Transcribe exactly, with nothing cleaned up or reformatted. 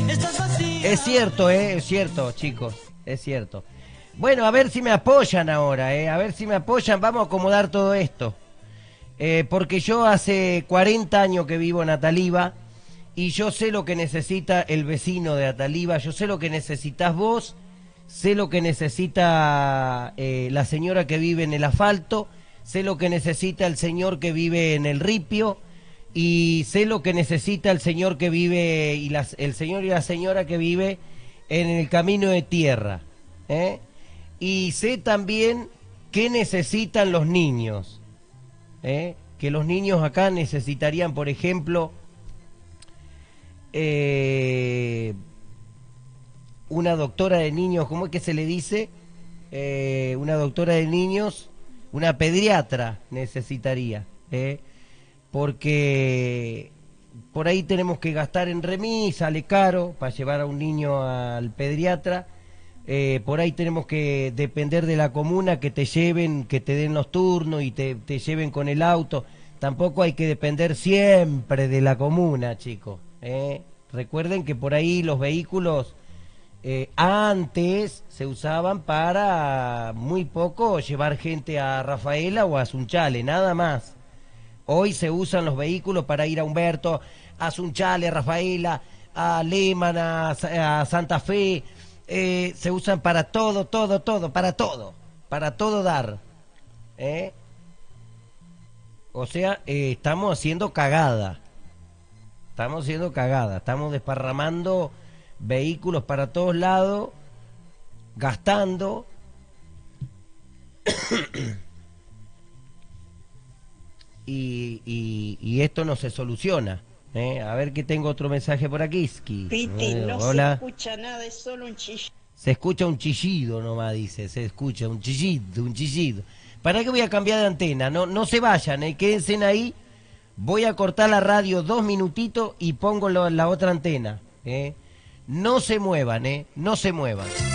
Es cierto, eh, es cierto, chicos, es cierto. Bueno, a ver si me apoyan ahora, eh, a ver si me apoyan, vamos a acomodar todo esto. Eh, porque yo hace cuarenta años que vivo en Ataliva y yo sé lo que necesita el vecino de Ataliva, yo sé lo que necesitas vos, sé lo que necesita eh, la señora que vive en el asfalto, sé lo que necesita el señor que vive en el ripio y sé lo que necesita el señor que vive y las, el señor y la señora que vive en el camino de tierra, ¿eh? Y sé también qué necesitan los niños, ¿eh? Que los niños acá necesitarían, por ejemplo, eh, una doctora de niños, ¿cómo es que se le dice? Eh, una doctora de niños, una pediatra necesitaría, ¿eh? Porque por ahí tenemos que gastar en remis, sale caro para llevar a un niño al pediatra. Eh, por ahí tenemos que depender de la comuna que te lleven, que te den los turnos y te, te lleven con el auto. Tampoco hay que depender siempre de la comuna, chicos, ¿eh? Recuerden que por ahí los vehículos eh, antes se usaban para muy poco llevar gente a Rafaela o a Sunchale, nada más. Hoy se usan los vehículos para ir a Humberto, a Sunchale, a Rafaela, a Lehman, a, a Santa Fe. Eh, se usan para todo, todo, todo, para todo, para todo dar, ¿eh? O sea, eh, estamos haciendo cagada, estamos haciendo cagada, estamos desparramando vehículos para todos lados, gastando, y, y, y esto no se soluciona. Eh, a ver que tengo otro mensaje por aquí. Piti, Eh, no hola. se escucha nada, es solo un chillido. Se escucha un chillido nomás, dice, se escucha un chillido, un chillido. ¿Para qué voy a cambiar de antena? No, no se vayan, eh, quédense ahí. Voy a cortar la radio dos minutitos y pongo lo, la otra antena. Eh. No se muevan, eh, no se muevan.